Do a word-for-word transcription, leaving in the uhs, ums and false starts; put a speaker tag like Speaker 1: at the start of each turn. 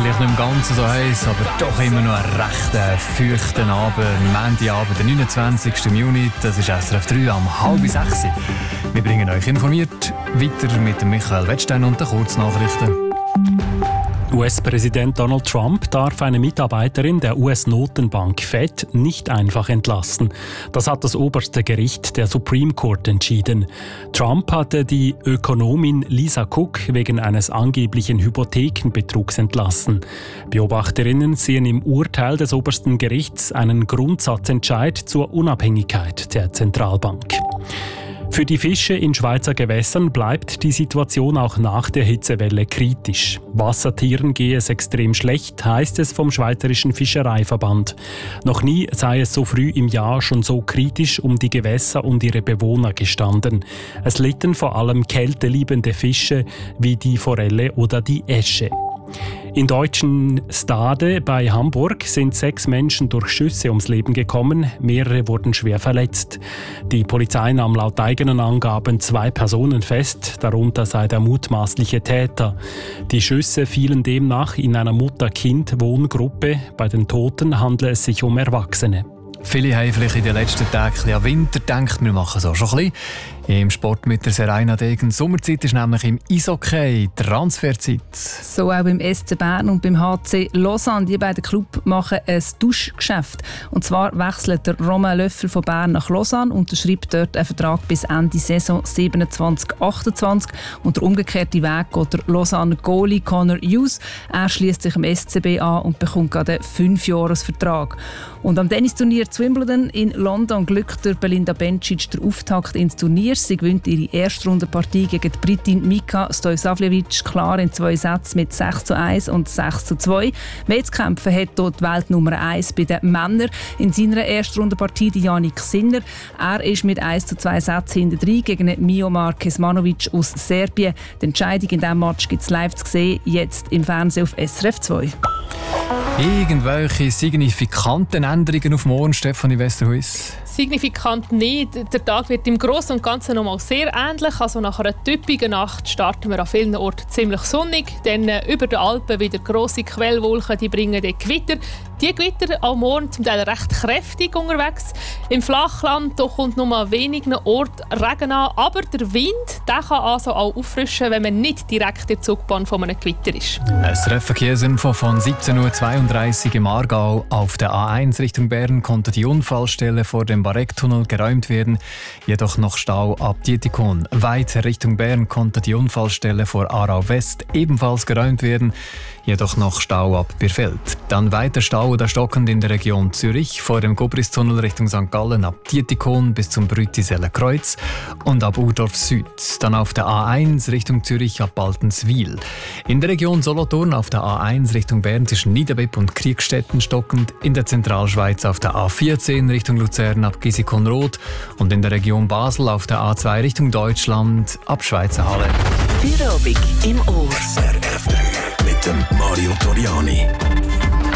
Speaker 1: Vielleicht nicht im Ganzen so heiß, aber doch immer noch einen recht feuchten Abend. Montagabend, der neunundzwanzigsten Juni. Das ist S R F drei am halb sechs. Wir bringen euch informiert weiter mit Michael Wettstein und den Kurznachrichten.
Speaker 2: U S-Präsident Donald Trump darf eine Mitarbeiterin der U S-Notenbank Fed nicht einfach entlassen. Das hat das oberste Gericht der Supreme Court entschieden. Trump hatte die Ökonomin Lisa Cook wegen eines angeblichen Hypothekenbetrugs entlassen. Beobachterinnen sehen im Urteil des obersten Gerichts einen Grundsatzentscheid zur Unabhängigkeit der Zentralbank. Für die Fische in Schweizer Gewässern bleibt die Situation auch nach der Hitzewelle kritisch. Wassertieren gehe es extrem schlecht, heißt es vom Schweizerischen Fischereiverband. Noch nie sei es so früh im Jahr schon so kritisch um die Gewässer und ihre Bewohner gestanden. Es litten vor allem kälteliebende Fische wie die Forelle oder die Esche. In deutschen Stade bei Hamburg sind sechs Menschen durch Schüsse ums Leben gekommen, mehrere wurden schwer verletzt. Die Polizei nahm laut eigenen Angaben zwei Personen fest, darunter sei der mutmaßliche Täter. Die Schüsse fielen demnach in einer Mutter-Kind-Wohngruppe. Bei den Toten handle es sich um Erwachsene.
Speaker 1: Viele haben vielleicht in den letzten Tagen an Winter gedacht, wir machen es auch schon ein bisschen. Im Sport mit der Serena Degen. Sommerzeit ist nämlich im Eishockey Transferzeit.
Speaker 3: So auch beim S C Bern und beim H C Lausanne. Die beiden Clubs machen ein Tauschgeschäft. Und zwar wechselt der Romain Löffel von Bern nach Lausanne und unterschreibt dort einen Vertrag bis Ende Saison siebenundzwanzig achtundzwanzig. Und der umgekehrte Weg geht der Lausanne Goalie Connor Hughes. Er schließt sich im S C B an und bekommt gerade einen Fünfjahresvertrag. Und am Tennisturnier zu Wimbledon in London glückt der Belinda Bencic der Auftakt ins Turnier. Sie gewinnt ihre Erstrundenpartie gegen die Britin Mika Stojsavljevic klar in zwei Sätzen mit sechs zu eins und sechs zu zwei. Mehr zu kämpfen hat dort die Weltnummer eins bei den Männern. In seiner Erstrundenpartie Yannick Sinner. Er ist mit eins zu zwei Sätzen hinten gegen Miomar Kesmanovic aus Serbien. Die Entscheidung in diesem Match gibt es live zu sehen, jetzt im Fernsehen auf S R F zwei.
Speaker 1: Irgendwelche signifikanten Änderungen auf morgen, Stefanie Westerhuis?
Speaker 4: Signifikant nicht. Der Tag wird im Großen und Ganzen noch mal sehr ähnlich. Also nach einer typischen Nacht starten wir an vielen Orten ziemlich sonnig. Dann äh, über den Alpen wieder grosse Quellwolken, die bringen dann Gewitter. Die Gewitter auch morgen zum Teil recht kräftig unterwegs. Im Flachland da kommt nur mal an wenigen Orten Regen an. Aber der Wind der kann also auch auffrischen, wenn man nicht direkt in der Zugbahn von einem Gewitter ist.
Speaker 1: S R F-Verkehrsinfo von siebzehn Uhr zweiunddreißig im Aargau. Auf der A eins Richtung Bern konnte die Unfallstelle vor dem Barecktunnel geräumt werden, jedoch noch Stau ab Dietikon. Weiter Richtung Bern konnte die Unfallstelle vor Aarau West ebenfalls geräumt werden, jedoch noch Stau ab Birfeld. Dann weiter Stau oder stockend in der Region Zürich, vor dem Gobristunnel Richtung Sankt Gallen ab Dietikon bis zum Brütiseler Kreuz und ab Urdorf Süd. Dann auf der A eins Richtung Zürich ab Baltenswil. In der Region Solothurn auf der A eins Richtung Bern zwischen Niederbipp und Kriegstetten stockend, in der Zentralschweiz auf der A vierzehn Richtung Luzern ab Gisikon-Roth und in der Region Basel auf der A zwei Richtung Deutschland ab Schweizerhalle.
Speaker 5: Feierabend im Ohr. S R F drei mit dem Mario Toriani.